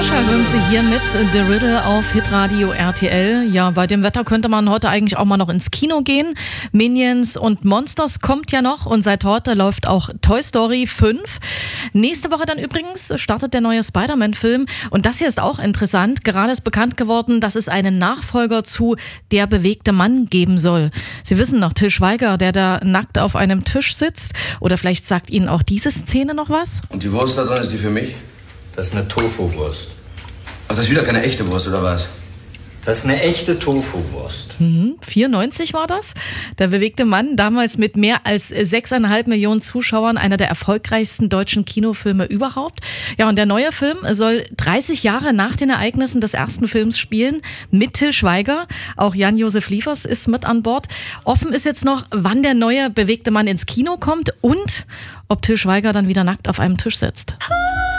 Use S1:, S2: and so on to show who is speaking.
S1: Fischer hören Sie hier mit The Riddle auf Hitradio RTL. Ja, bei dem Wetter könnte man heute eigentlich auch mal noch ins Kino gehen. Minions und Monsters kommt ja noch und seit heute läuft auch Toy Story 5. Nächste Woche dann übrigens startet der neue Spider-Man-Film und das hier ist auch interessant. Gerade ist bekannt geworden, dass es einen Nachfolger zu Der bewegte Mann geben soll. Sie wissen noch, Til Schweiger, der da nackt auf einem Tisch sitzt, oder vielleicht sagt Ihnen auch diese Szene noch was?
S2: Und die Wurst da drin, ist die für mich?
S3: Das ist eine Tofu-Wurst.
S2: Ach, das ist wieder keine echte Wurst, oder was?
S3: Das ist eine echte Tofu-Wurst.
S1: 94 war das. Der bewegte Mann, damals mit mehr als 6,5 Millionen Zuschauern, einer der erfolgreichsten deutschen Kinofilme überhaupt. Ja, und der neue Film soll 30 Jahre nach den Ereignissen des ersten Films spielen, mit Til Schweiger. Auch Jan-Josef Liefers ist mit an Bord. Offen ist jetzt noch, wann der neue bewegte Mann ins Kino kommt und ob Til Schweiger dann wieder nackt auf einem Tisch sitzt.